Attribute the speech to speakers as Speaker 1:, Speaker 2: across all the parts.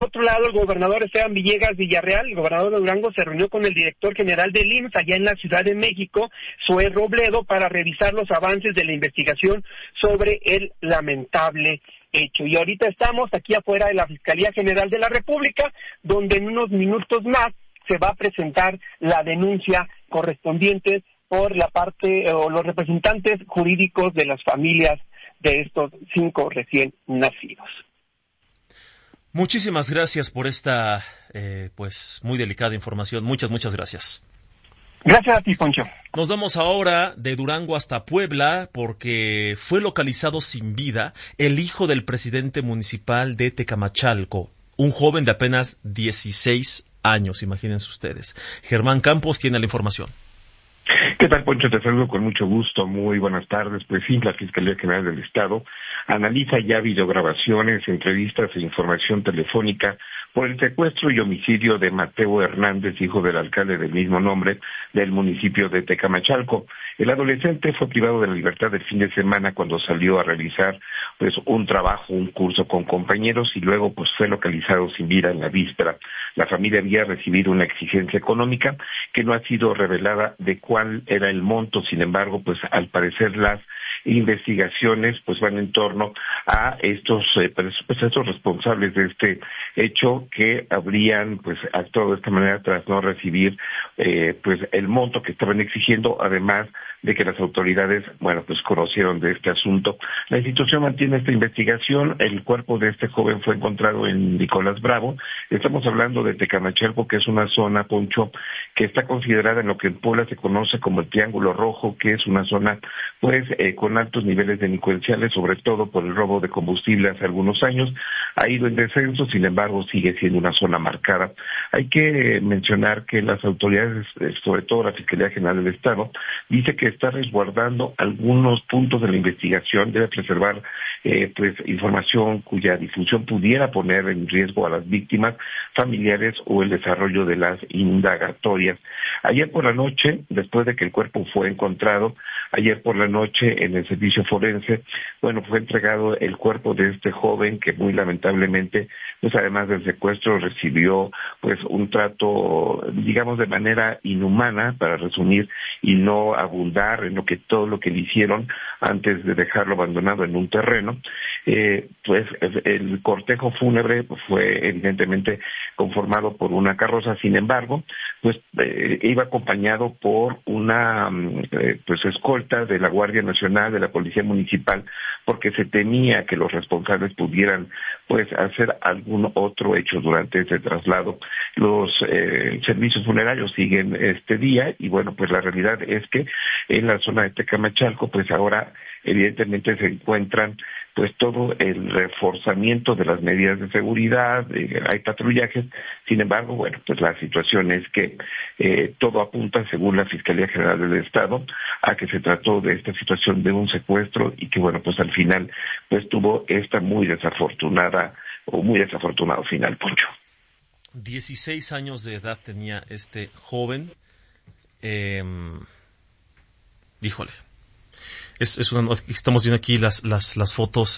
Speaker 1: Por otro lado, el gobernador Esteban Villegas Villarreal, el gobernador de Durango, se reunió con el director general del IMSS allá en la Ciudad de México, Zoé Robledo, para revisar los avances de la investigación sobre el lamentable hecho. Y ahorita estamos aquí afuera de la Fiscalía General de la República, donde en unos minutos más se va a presentar la denuncia correspondiente por la parte o los representantes jurídicos de las familias de estos 5 recién nacidos.
Speaker 2: Muchísimas gracias por esta, pues, muy delicada información. Muchas gracias.
Speaker 1: Gracias a ti, Poncho.
Speaker 2: Nos vamos ahora de Durango hasta Puebla porque fue localizado sin vida el hijo del presidente municipal de Tecamachalco, un joven de apenas 16 años, imagínense ustedes. Germán Campos tiene la información.
Speaker 3: ¿Qué tal, Poncho? Te saludo con mucho gusto. Muy buenas tardes. Pues sí, la Fiscalía General del Estado analiza ya videograbaciones, entrevistas e información telefónica por el secuestro y homicidio de Mateo Hernández, hijo del alcalde del mismo nombre del municipio de Tecamachalco. El adolescente fue privado de la libertad el fin de semana cuando salió a realizar pues un trabajo, un curso con compañeros y luego pues fue localizado sin vida en la víspera. La familia había recibido una exigencia económica que no ha sido revelada de cuál era el monto. Sin embargo, pues al parecer las investigaciones pues van en torno a estos responsables de este hecho que habrían pues actuado de esta manera tras no recibir pues el monto que estaban exigiendo, además de que las autoridades pues conocieron de este asunto. La institución mantiene esta investigación. El cuerpo de este joven fue encontrado en Nicolás Bravo. Estamos hablando de Tecamachalco, que es una zona, Poncho, que está considerada en lo que en Puebla se conoce como el Triángulo Rojo, que es una zona pues con altos niveles delincuenciales, sobre todo por el robo de combustible hace algunos años. Ha ido en descenso, sin embargo sigue siendo una zona marcada. Hay que mencionar que las autoridades, sobre todo la Fiscalía General del Estado, dice que está resguardando algunos puntos de la investigación, debe preservar pues información cuya difusión pudiera poner en riesgo a las víctimas, familiares o el desarrollo de las indagatorias. Ayer por la noche, después de que el cuerpo fue encontrado, en el servicio forense, fue entregado el cuerpo de este joven que muy lamentablemente, pues además del secuestro, recibió pues un trato, digamos, de manera inhumana, para resumir y no abundar en todo lo que le hicieron antes de dejarlo abandonado en un terreno. Pues el cortejo fúnebre fue evidentemente conformado por una carroza. Sin embargo, pues iba acompañado por una pues escolta de la Guardia Nacional, de la Policía Municipal, porque se temía que los responsables pudieran pues hacer algún otro hecho durante ese traslado. Los servicios funerarios siguen este día y pues la realidad es que en la zona de Tecamachalco pues ahora evidentemente se encuentran pues todo el reforzamiento de las medidas de seguridad, hay patrullajes. Sin embargo, pues la situación es que todo apunta, según la Fiscalía General del Estado, a que se trató de esta situación de un secuestro y que pues al final pues tuvo esta muy desafortunado final, Poncho.
Speaker 2: 16 años de edad tenía este joven. Híjole. Estamos viendo aquí las fotos.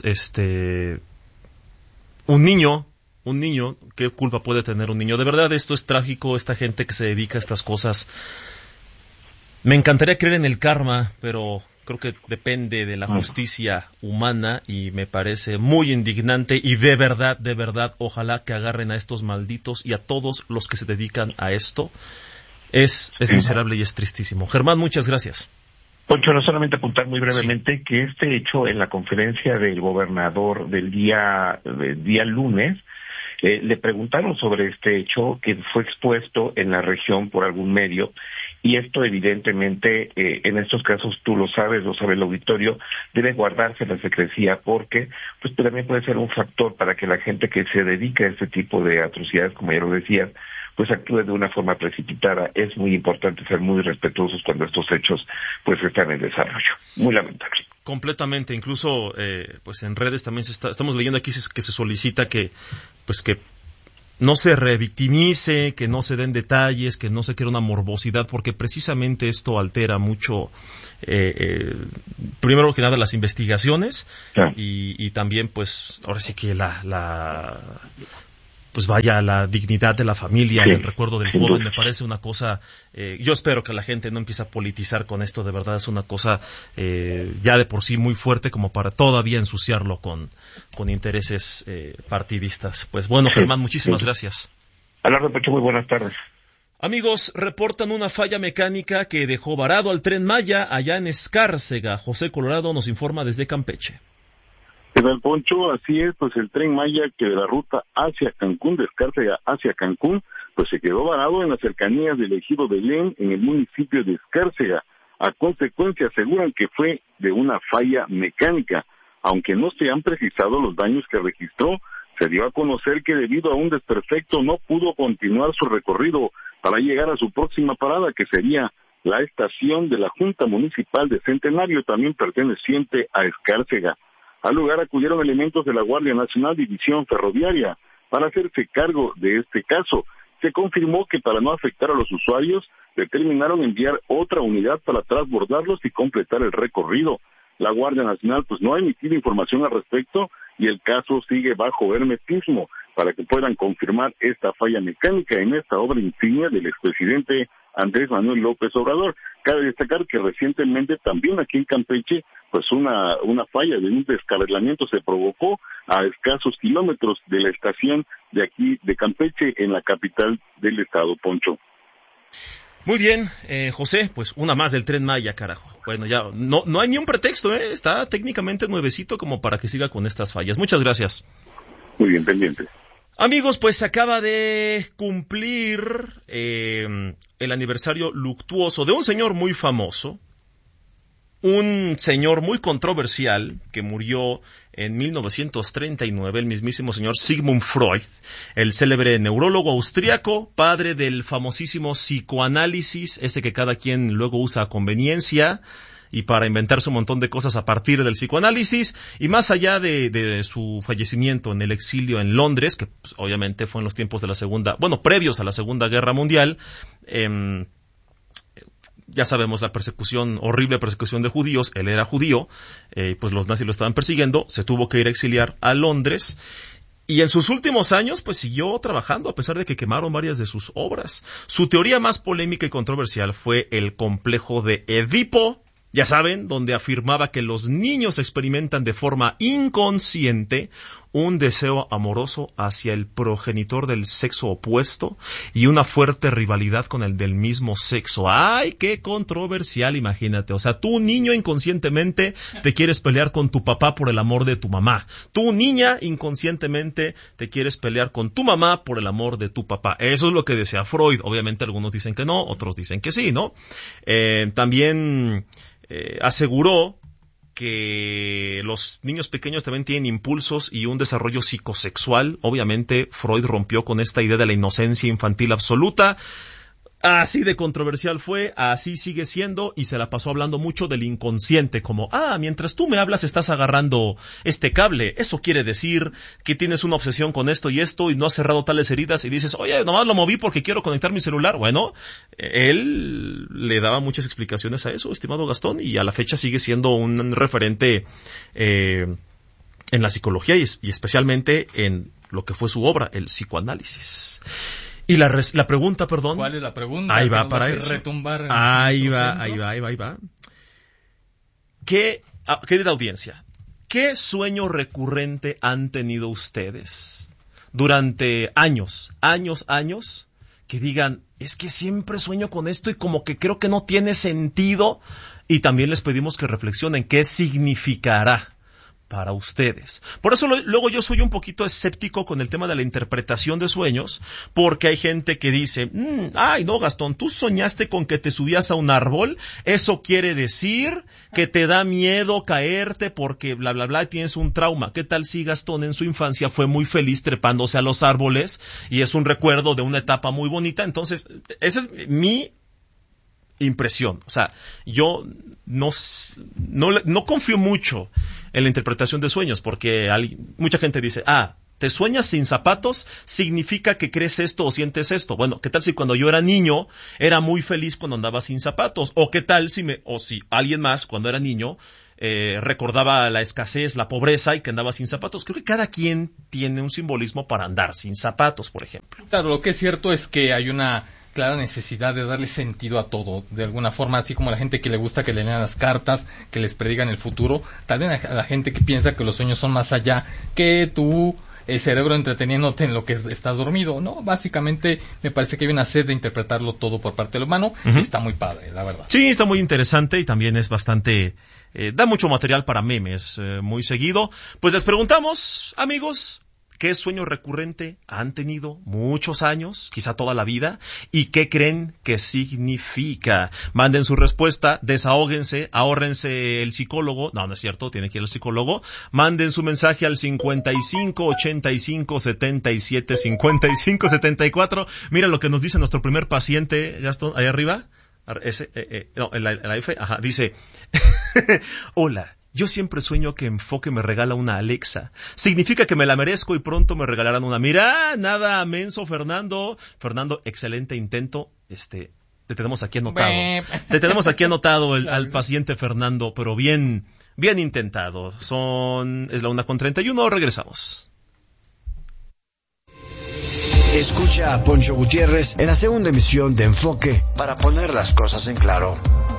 Speaker 2: Un niño, ¿qué culpa puede tener un niño? De verdad, esto es trágico. Esta gente que se dedica a estas cosas. Me encantaría creer en el karma, pero creo que depende de la justicia humana y me parece muy indignante y de verdad, ojalá que agarren a estos malditos y a todos los que se dedican a esto. Es miserable y es tristísimo. Germán, muchas gracias.
Speaker 3: Poncho, no solamente apuntar muy brevemente que este hecho en la conferencia del gobernador del día lunes, le preguntaron sobre este hecho que fue expuesto en la región por algún medio, y esto evidentemente en estos casos, tú lo sabe el auditorio, debe guardarse la secrecía porque pues también puede ser un factor para que la gente que se dedica a este tipo de atrocidades, como ya lo decías, pues actúe de una forma precipitada. Es muy importante ser muy respetuosos cuando estos hechos pues están en desarrollo. Muy lamentable.
Speaker 2: Completamente. Incluso pues en redes también estamos leyendo aquí que se solicita que no se revictimice, que no se den detalles, que no se quiera una morbosidad, porque precisamente esto altera mucho, primero que nada, las investigaciones, y también, pues, ahora sí que pues vaya, la dignidad de la familia,
Speaker 3: sí,
Speaker 2: el recuerdo del
Speaker 3: joven,
Speaker 2: duda. Me parece una cosa, yo espero que la gente no empiece a politizar con esto, de verdad es una cosa ya de por sí muy fuerte como para todavía ensuciarlo con intereses partidistas. Pues bueno, Germán, muchísimas gracias.
Speaker 3: Alardo Pecho, muy buenas tardes.
Speaker 2: Amigos, reportan una falla mecánica que dejó varado al Tren Maya allá en Escárcega. José Colorado nos informa desde Campeche.
Speaker 4: ¿Qué tal, Poncho? Así es, pues el Tren Maya que de la ruta hacia Cancún, de Escárcega hacia Cancún, pues se quedó varado en las cercanías del ejido Belén, en el municipio de Escárcega. A consecuencia, aseguran que fue de una falla mecánica. Aunque no se han precisado los daños que registró, se dio a conocer que debido a un desperfecto no pudo continuar su recorrido para llegar a su próxima parada, que sería la estación de la Junta Municipal de Centenario, también perteneciente a Escárcega. Al lugar acudieron elementos de la Guardia Nacional División Ferroviaria para hacerse cargo de este caso. Se confirmó que para no afectar a los usuarios, determinaron enviar otra unidad para transbordarlos y completar el recorrido. La Guardia Nacional pues no ha emitido información al respecto y el caso sigue bajo hermetismo para que puedan confirmar esta falla mecánica en esta obra insignia del expresidente Andrés Manuel López Obrador. Cabe destacar que recientemente también aquí en Campeche pues una falla de un descarrilamiento se provocó a escasos kilómetros de la estación de aquí de Campeche en la capital del estado, Poncho.
Speaker 2: Muy bien, José, pues una más del Tren Maya, carajo. Bueno, ya no hay ni un pretexto, está técnicamente nuevecito como para que siga con estas fallas. Muchas gracias.
Speaker 4: Muy bien, pendiente.
Speaker 2: Amigos, pues se acaba de cumplir el aniversario luctuoso de un señor muy famoso, un señor muy controversial que murió en 1939, el mismísimo señor Sigmund Freud, el célebre neurólogo austriaco, padre del famosísimo psicoanálisis, ese que cada quien luego usa a conveniencia y para inventarse un montón de cosas a partir del psicoanálisis, y más allá de su fallecimiento en el exilio en Londres, que pues, obviamente fue en los tiempos de previos a la Segunda Guerra Mundial, ya sabemos la horrible persecución de judíos, él era judío, pues los nazis lo estaban persiguiendo, se tuvo que ir a exiliar a Londres, y en sus últimos años pues siguió trabajando a pesar de que quemaron varias de sus obras. Su teoría más polémica y controversial fue el complejo de Edipo, ya saben, donde afirmaba que los niños experimentan de forma inconsciente un deseo amoroso hacia el progenitor del sexo opuesto y una fuerte rivalidad con el del mismo sexo. ¡Ay, qué controversial, imagínate! O sea, tú, niño, inconscientemente te quieres pelear con tu papá por el amor de tu mamá. Tú, niña, inconscientemente te quieres pelear con tu mamá por el amor de tu papá. Eso es lo que decía Freud. Obviamente algunos dicen que no, otros dicen que sí, ¿no? También aseguró que los niños pequeños también tienen impulsos y un desarrollo psicosexual. Obviamente Freud rompió con esta idea de la inocencia infantil absoluta. Así de controversial fue, así sigue siendo, y se la pasó hablando mucho del inconsciente, como, mientras tú me hablas estás agarrando este cable, eso quiere decir que tienes una obsesión con esto y no has cerrado tales heridas, y dices, oye, nomás lo moví porque quiero conectar mi celular. Bueno, él le daba muchas explicaciones a eso, estimado Gastón, y a la fecha sigue siendo un referente en la psicología y especialmente en lo que fue su obra, el psicoanálisis. Y la pregunta, perdón.
Speaker 5: ¿Cuál es la pregunta?
Speaker 2: Ahí va para eso.
Speaker 5: Retumbar
Speaker 2: ahí va. Querida audiencia, ¿qué sueño recurrente han tenido ustedes durante años? Que digan, es que siempre sueño con esto y como que creo que no tiene sentido. Y también les pedimos que reflexionen qué significará para ustedes. Por eso luego yo soy un poquito escéptico con el tema de la interpretación de sueños, porque hay gente que dice, ay no Gastón, tú soñaste con que te subías a un árbol, eso quiere decir que te da miedo caerte porque bla bla bla, tienes un trauma. ¿Qué tal si Gastón en su infancia fue muy feliz trepándose a los árboles y es un recuerdo de una etapa muy bonita? Entonces, esa es mi impresión. O sea, yo no confío mucho en la interpretación de sueños, porque mucha gente dice, te sueñas sin zapatos, significa que crees esto o sientes esto. Bueno, ¿qué tal si cuando yo era niño era muy feliz cuando andaba sin zapatos? ¿O qué tal si alguien más cuando era niño recordaba la escasez, la pobreza y que andaba sin zapatos. Creo que cada quien tiene un simbolismo para andar sin zapatos, por ejemplo.
Speaker 5: Claro, lo que es cierto es que hay una clara necesidad de darle sentido a todo, de alguna forma, así como a la gente que le gusta que le lean las cartas, que les predigan el futuro, también a la gente que piensa que los sueños son más allá que tu cerebro entreteniéndote en lo que estás dormido, ¿no? Básicamente me parece que hay una sed de interpretarlo todo por parte del humano, y está muy padre, la verdad.
Speaker 2: Sí, está muy interesante y también es bastante, da mucho material para memes, muy seguido. Pues les preguntamos, amigos, ¿qué sueño recurrente han tenido muchos años, quizá toda la vida? ¿Y qué creen que significa? Manden su respuesta, desahóguense, ahórrense el psicólogo. No, no es cierto, tiene que ir al psicólogo. Manden su mensaje al 55 85 77 55 74. Mira lo que nos dice nuestro primer paciente, Gastón, ahí arriba. En la F, ajá, dice, hola. Yo siempre sueño que Enfoque me regala una Alexa. Significa que me la merezco y pronto me regalarán una. Mira, nada, menso, Fernando. Fernando, excelente intento. Te tenemos aquí anotado. Te tenemos aquí anotado al paciente Fernando, pero bien intentado. Es la 1:31, regresamos.
Speaker 6: Escucha a Poncho Gutiérrez en la segunda emisión de Enfoque para poner las cosas en claro.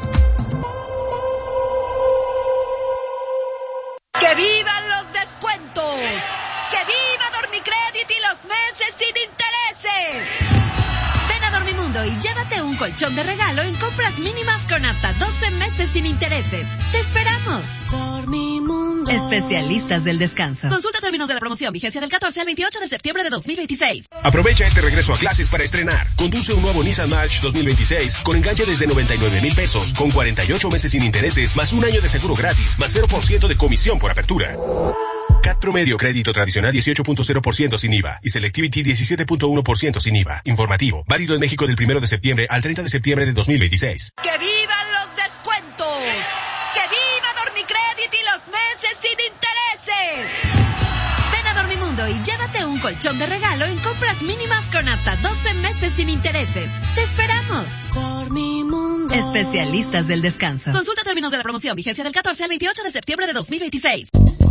Speaker 7: ¡Que vivan los descuentos! ¡Que viva Dormicredit y los meses sin intereses! Ven a Dormimundo y llévate un colchón de regalo en compras mínimas con hasta 12 meses sin intereses. ¡Te esperamos! Dormimundo. Especialistas del descanso. Consulta términos de la promoción. Vigencia del 14 al 28 de septiembre de 2026.
Speaker 8: Aprovecha este regreso a clases para estrenar. Conduce un nuevo Nissan March 2026 con enganche desde 99,000 pesos, con 48 meses sin intereses, más un año de seguro gratis, más 0% de comisión por apertura. CAT promedio crédito tradicional 18.0% sin IVA y Selectivity 17.1% sin IVA. Informativo. Válido en México del 1 de septiembre al 30 de septiembre de 2026.
Speaker 7: ¡Que vivan los descuentos! ¡Que viva Dormicredit y los meses sin intereses! Ven a Dormimundo y llévate un colchón de regalo en compras mínimas con hasta 12 meses sin intereses. ¡Te esperamos! Dormimundo. Especialistas del descanso. Consulta términos de la promoción. Vigencia del 14 al 28 de septiembre de 2026.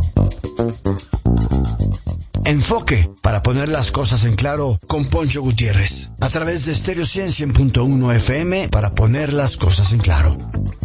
Speaker 6: Enfoque, para poner las cosas en claro, con Poncho Gutiérrez, a través de Stereo 100.1 FM, para poner las cosas en claro.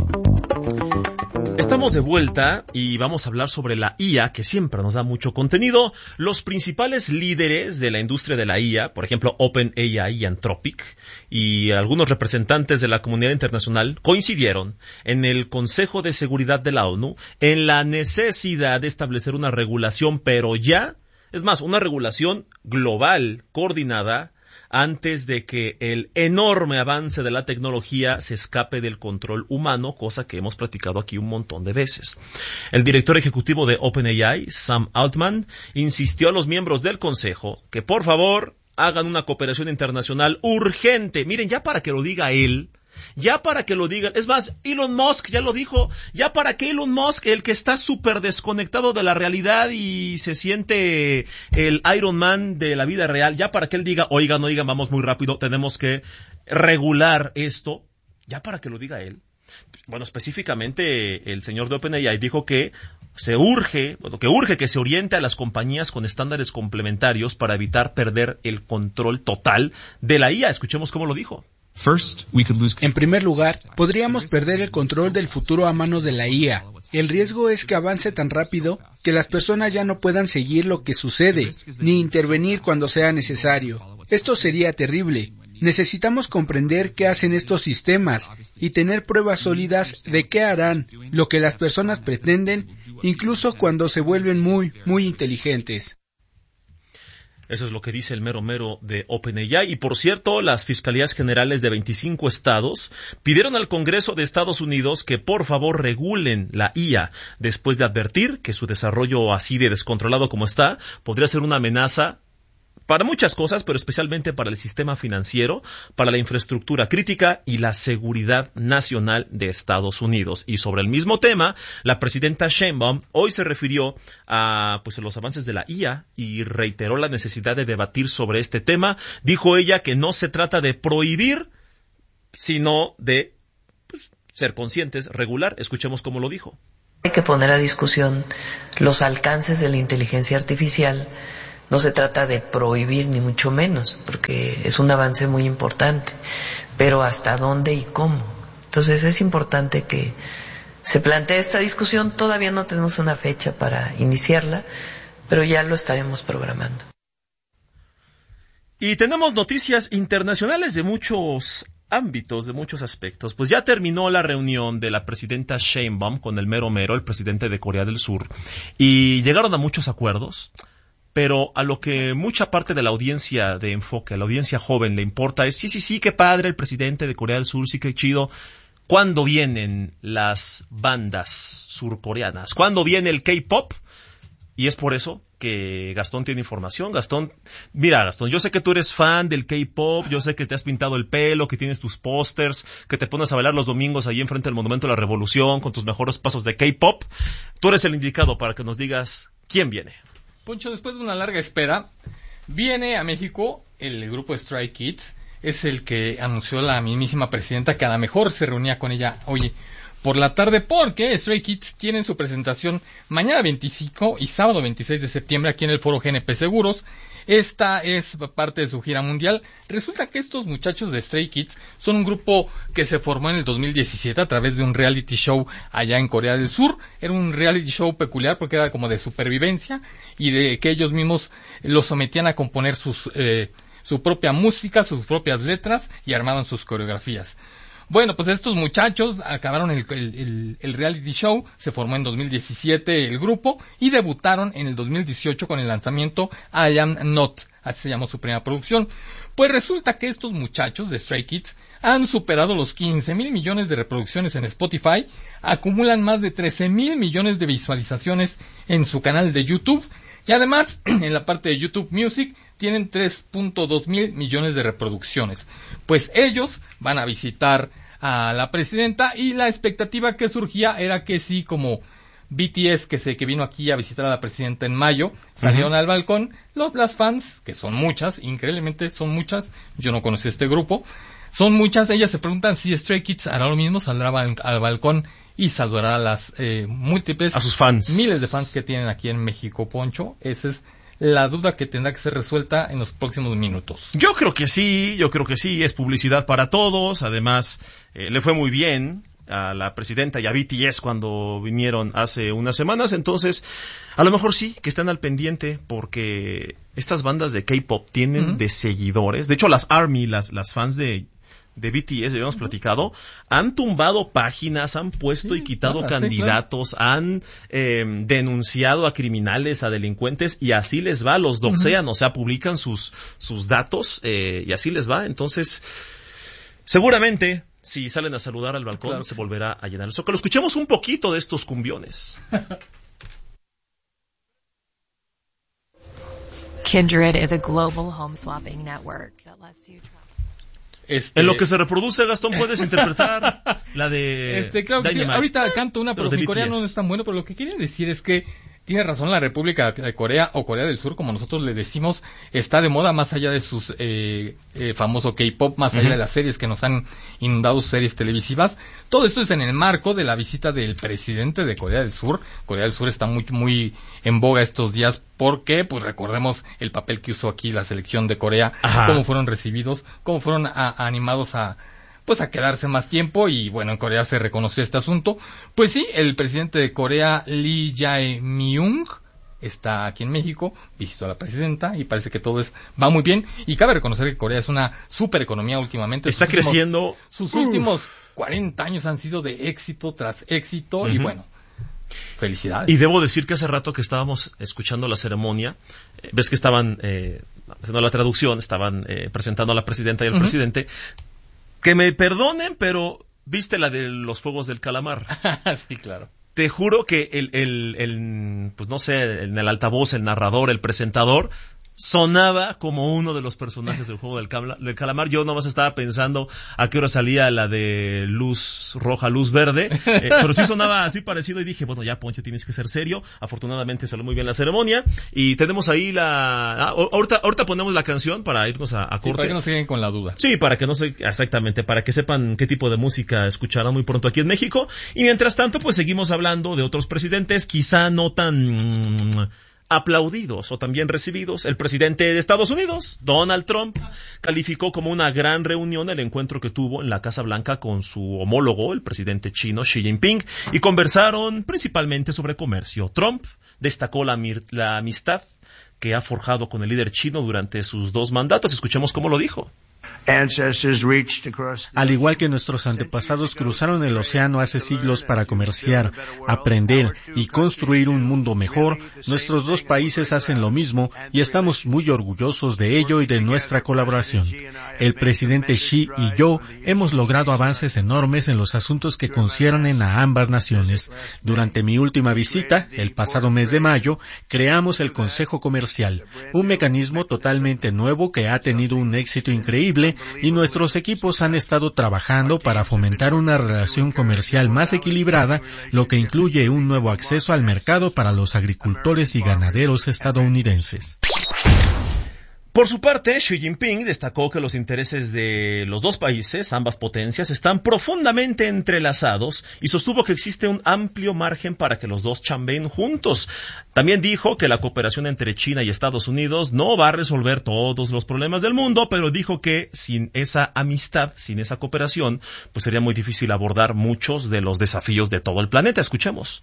Speaker 2: Estamos de vuelta y vamos a hablar sobre la IA, que siempre nos da mucho contenido. Los principales líderes de la industria de la IA, por ejemplo, OpenAI y Anthropic, y algunos representantes de la comunidad internacional coincidieron en el Consejo de Seguridad de la ONU en la necesidad de establecer una regulación, pero ya, es más, una regulación global, coordinada, antes de que el enorme avance de la tecnología se escape del control humano, cosa que hemos platicado aquí un montón de veces. El director ejecutivo de OpenAI, Sam Altman, insistió a los miembros del Consejo que por favor hagan una cooperación internacional urgente. Miren, ya para que lo diga él, ya para que lo digan, es más, Elon Musk ya lo dijo, ya para que Elon Musk, el que está súper desconectado de la realidad y se siente el Iron Man de la vida real, ya para que él diga, oigan, vamos muy rápido, tenemos que regular esto, ya para que lo diga él. Bueno, específicamente el señor de OpenAI dijo que urge que se oriente a las compañías con estándares complementarios para evitar perder el control total de la IA. Escuchemos cómo lo dijo.
Speaker 9: En primer lugar, podríamos perder el control del futuro a manos de la IA. El riesgo es que avance tan rápido que las personas ya no puedan seguir lo que sucede, ni intervenir cuando sea necesario. Esto sería terrible. Necesitamos comprender qué hacen estos sistemas y tener pruebas sólidas de qué harán, lo que las personas pretenden, incluso cuando se vuelven muy, muy inteligentes.
Speaker 2: Eso es lo que dice el mero de OpenAI. Y por cierto, las fiscalías generales de 25 estados pidieron al Congreso de Estados Unidos que por favor regulen la IA, después de advertir que su desarrollo así de descontrolado como está, podría ser una amenaza para muchas cosas, pero especialmente para el sistema financiero, para la infraestructura crítica y la seguridad nacional de Estados Unidos. Y sobre el mismo tema, la presidenta Sheinbaum hoy se refirió a los avances de la IA y reiteró la necesidad de debatir sobre este tema. Dijo ella que no se trata de prohibir, sino de ser conscientes, regular. Escuchemos cómo lo dijo.
Speaker 10: Hay que poner a discusión los alcances de la inteligencia artificial. No se trata de prohibir ni mucho menos, porque es un avance muy importante, pero hasta dónde y cómo. Entonces es importante que se plantee esta discusión. Todavía no tenemos una fecha para iniciarla, pero ya lo estaremos programando.
Speaker 2: Y tenemos noticias internacionales de muchos ámbitos, de muchos aspectos. Pues ya terminó la reunión de la presidenta Sheinbaum con el mero mero, el presidente de Corea del Sur, y llegaron a muchos acuerdos, pero a lo que mucha parte de la audiencia de Enfoque, a la audiencia joven le importa es sí, qué padre el presidente de Corea del Sur, sí, qué chido. ¿Cuándo vienen las bandas surcoreanas? ¿Cuándo viene el K-pop? Y es por eso que Gastón tiene información. Gastón, yo sé que tú eres fan del K-pop, yo sé que te has pintado el pelo, que tienes tus pósters, que te pones a bailar los domingos ahí enfrente del Monumento de la Revolución con tus mejores pasos de K-pop. Tú eres el indicado para que nos digas quién viene.
Speaker 5: Poncho, después de una larga espera, viene a México el grupo Stray Kids. Es el que anunció la mismísima presidenta, que a lo mejor se reunía con ella hoy por la tarde, porque Stray Kids tienen su presentación mañana 25 y sábado 26 de septiembre aquí en el Foro GNP Seguros. Esta es parte de su gira mundial. Resulta que estos muchachos de Stray Kids son un grupo que se formó en el 2017 a través de un reality show allá en Corea del Sur. Era un reality show peculiar porque era como de supervivencia y de que ellos mismos los sometían a componer su propia música, sus propias letras y armaban sus coreografías. Bueno, pues estos muchachos acabaron el reality show, se formó en 2017 el grupo y debutaron en el 2018 con el lanzamiento I Am Not, así se llamó su primera producción. Pues resulta que estos muchachos de Stray Kids han superado los 15,000 millones de reproducciones en Spotify, acumulan más de 13,000 millones de visualizaciones en su canal de YouTube y además en la parte de YouTube Music tienen 3.2 mil millones de reproducciones. Pues ellos van a visitar a la presidenta y la expectativa que surgía era que sí, como BTS que vino aquí a visitar a la presidenta en mayo, salieron al balcón, las fans, que son muchas, increíblemente son muchas, yo no conocí este grupo, son muchas, ellas se preguntan si Stray Kids hará lo mismo, saldrá al balcón y saludará a las múltiples,
Speaker 2: a sus fans,
Speaker 5: miles de fans que tienen aquí en México, Poncho. Esa es la duda que tendrá que ser resuelta en los próximos minutos.
Speaker 2: Yo creo que sí, es publicidad para todos, además le fue muy bien a la presidenta y a BTS cuando vinieron hace unas semanas, entonces a lo mejor sí, que están al pendiente porque estas bandas de K-pop tienen de seguidores, de hecho las ARMY, las fans de BTS, habíamos platicado, han tumbado páginas, han puesto y quitado candidatos, han denunciado a criminales, a delincuentes, y así les va, los doxean, o sea, publican sus datos, y así les va. Entonces, seguramente, si salen a saludar al balcón, se volverá a llenar el zócalo. Escuchemos un poquito de estos cumbiones.
Speaker 11: Kindred is a global home swapping network that lets you travel.
Speaker 2: En lo que se reproduce, Gastón, puedes interpretar la de
Speaker 5: claro que sí. Ahorita canto una, pero mi coreano no
Speaker 2: BTS.
Speaker 5: es tan bueno, pero lo que quería decir es que tiene razón, la República de Corea o Corea del Sur, como nosotros le decimos, está de moda más allá de sus famoso K-pop, más allá de las series que nos han inundado, sus series televisivas. Todo esto es en el marco de la visita del presidente de Corea del Sur. Corea del Sur está muy, muy en boga estos días porque, pues recordemos el papel que usó aquí la selección de Corea, cómo fueron recibidos, cómo fueron animados a quedarse más tiempo, y bueno, en Corea se reconoció este asunto. Pues sí, el presidente de Corea, Lee Jae-myung, está aquí en México, visitó a la presidenta y parece que todo va muy bien, y cabe reconocer que Corea es una super economía últimamente.
Speaker 2: Está creciendo.
Speaker 5: Sus últimos 40 años han sido de éxito tras éxito, y bueno, felicidades.
Speaker 2: Y debo decir que hace rato que estábamos escuchando la ceremonia, ves que estaban haciendo la traducción, estaban presentando a la presidenta y al presidente. Que me perdonen, pero ¿viste la de los Juegos del Calamar?
Speaker 5: Sí, claro.
Speaker 2: Te juro que pues no sé, en el altavoz, el narrador, el presentador, sonaba como uno de los personajes del juego del calamar. Yo nomás estaba pensando a qué hora salía la de luz roja, luz verde, pero sí sonaba así parecido y dije, bueno, ya Poncho, tienes que ser serio. Afortunadamente salió muy bien la ceremonia y tenemos ahí ahorita ponemos la canción para irnos a corte.
Speaker 5: Para que no se queden con la duda.
Speaker 2: Sí, exactamente, para que sepan qué tipo de música escucharán muy pronto aquí en México. Y mientras tanto, pues seguimos hablando de otros presidentes, quizá no tan aplaudidos o también recibidos. El presidente de Estados Unidos, Donald Trump, calificó como una gran reunión el encuentro que tuvo en la Casa Blanca con su homólogo, el presidente chino Xi Jinping, y conversaron principalmente sobre comercio. Trump destacó la amistad que ha forjado con el líder chino durante sus 2 mandatos. Escuchemos cómo lo dijo.
Speaker 12: Al igual que nuestros antepasados cruzaron el océano hace siglos para comerciar, aprender y construir un mundo mejor, nuestros 2 países hacen lo mismo y estamos muy orgullosos de ello y de nuestra colaboración. El presidente Xi y yo hemos logrado avances enormes en los asuntos que conciernen a ambas naciones. Durante mi última visita, el pasado mes de mayo, creamos el Consejo Comercial, un mecanismo totalmente nuevo que ha tenido un éxito increíble y nuestros equipos han estado trabajando para fomentar una relación comercial más equilibrada, lo que incluye un nuevo acceso al mercado para los agricultores y ganaderos estadounidenses.
Speaker 2: Por su parte, Xi Jinping destacó que los intereses de los 2 países, ambas potencias, están profundamente entrelazados y sostuvo que existe un amplio margen para que los 2 chambeen juntos. También dijo que la cooperación entre China y Estados Unidos no va a resolver todos los problemas del mundo, pero dijo que sin esa amistad, sin esa cooperación, pues sería muy difícil abordar muchos de los desafíos de todo el planeta. Escuchemos.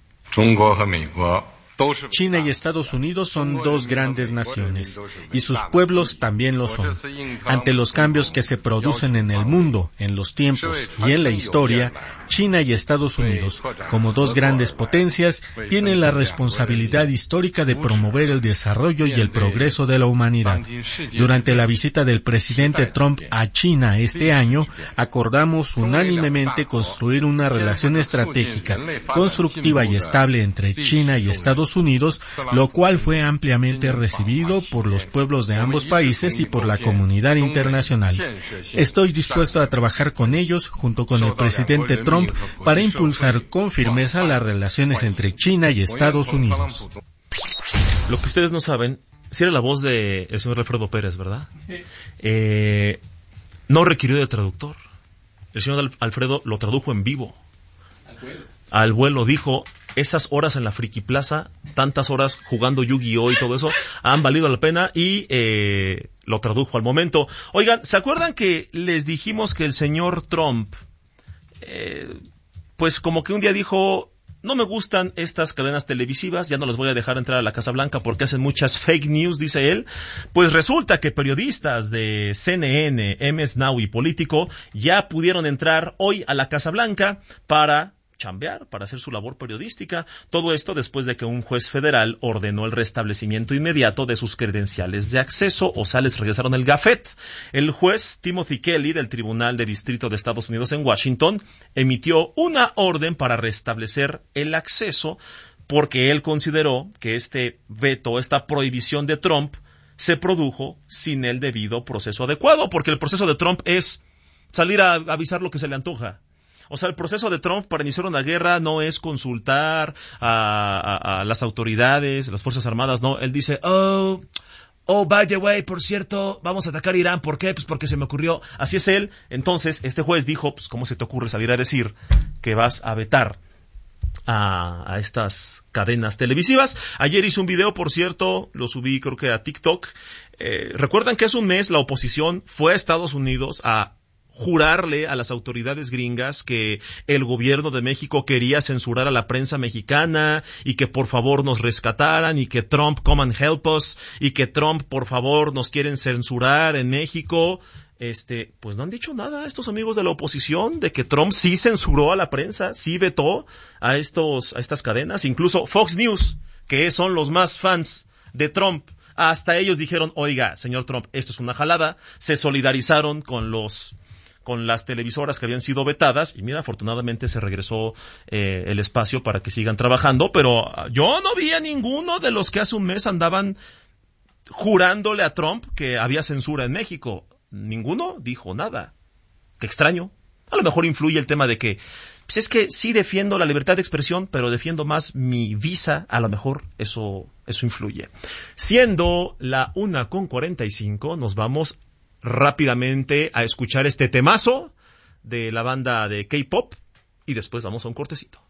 Speaker 12: China y Estados Unidos son 2 grandes naciones, y sus pueblos también lo son. Ante los cambios que se producen en el mundo, en los tiempos y en la historia, China y Estados Unidos, como 2 grandes potencias, tienen la responsabilidad histórica de promover el desarrollo y el progreso de la humanidad. Durante la visita del presidente Trump a China este año, acordamos unánimemente construir una relación estratégica, constructiva y estable entre China y Estados Unidos, lo cual fue ampliamente recibido por los pueblos de ambos países y por la comunidad internacional. Estoy dispuesto a trabajar con ellos, junto con el presidente Trump, para impulsar con firmeza las relaciones entre China y Estados Unidos.
Speaker 2: Lo que ustedes no saben, si era la voz del señor Alfredo Pérez, ¿verdad? No requirió de traductor. El señor Alfredo lo tradujo en vivo. Al vuelo dijo: esas horas en la Friki Plaza, tantas horas jugando Yu-Gi-Oh y todo eso, han valido la pena, y lo tradujo al momento. Oigan, ¿se acuerdan que les dijimos que el señor Trump, pues como que un día dijo: no me gustan estas cadenas televisivas, ya no las voy a dejar entrar a la Casa Blanca porque hacen muchas fake news, dice él? Pues resulta que periodistas de CNN, MS Now y Político ya pudieron entrar hoy a la Casa Blanca para chambear, para hacer su labor periodística. Todo esto después de que un juez federal ordenó el restablecimiento inmediato de sus credenciales de acceso, o sea, les regresaron el gafet. El juez Timothy Kelly del Tribunal de Distrito de Estados Unidos en Washington emitió una orden para restablecer el acceso porque él consideró que este veto, esta prohibición de Trump se produjo sin el debido proceso adecuado, porque el proceso de Trump es salir a avisar lo que se le antoja. O sea, el proceso de Trump para iniciar una guerra no es consultar a las autoridades, las Fuerzas Armadas, no. Él dice, by the way, por cierto, vamos a atacar Irán. ¿Por qué? Pues porque se me ocurrió. Así es él. Entonces, este juez dijo, pues, ¿cómo se te ocurre salir a decir que vas a vetar a estas cadenas televisivas? Ayer hice un video, por cierto, lo subí creo que a TikTok. Recuerdan que hace un mes la oposición fue a Estados Unidos a jurarle a las autoridades gringas que el gobierno de México quería censurar a la prensa mexicana y que por favor nos rescataran, y que Trump come and help us, y que Trump por favor nos quieren censurar en México. Pues no han dicho nada estos amigos de la oposición de que Trump sí censuró a la prensa, sí vetó a estas cadenas. Incluso Fox News, que son los más fans de Trump, hasta ellos dijeron, oiga, señor Trump, esto es una jalada. Se solidarizaron con las televisoras que habían sido vetadas, y mira, afortunadamente se regresó el espacio para que sigan trabajando, pero yo no vi a ninguno de los que hace un mes andaban jurándole a Trump que había censura en México. Ninguno dijo nada. Qué extraño. A lo mejor influye el tema de que, pues es que sí defiendo la libertad de expresión, pero defiendo más mi visa. A lo mejor eso influye. Siendo la 1:45, nos vamos rápidamente a escuchar este temazo de la banda de K-pop y después vamos a un cortecito.